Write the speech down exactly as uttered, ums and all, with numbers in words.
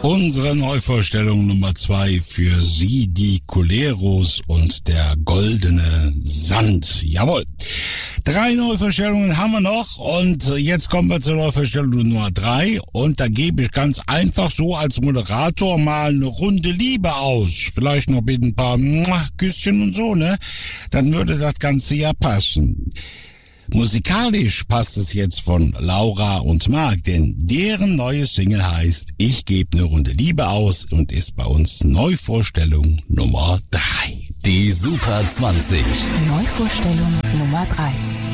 Unsere Neuvorstellung Nummer zwei für Sie, die Coleros und der goldene Sand. Jawohl. Drei Neuvorstellungen haben wir noch und jetzt kommen wir zur Neuvorstellung Nummer drei und da gebe ich ganz einfach so als Moderator mal eine Runde Liebe aus. Vielleicht noch mit ein paar Küsschen und so, ne? Dann würde das Ganze ja passen. Musikalisch passt es jetzt von Laura und Marc, denn deren neue Single heißt Ich gebe eine Runde Liebe aus und ist bei uns Neuvorstellung Nummer drei. Die Super zwanzig. Neuvorstellung Nummer drei.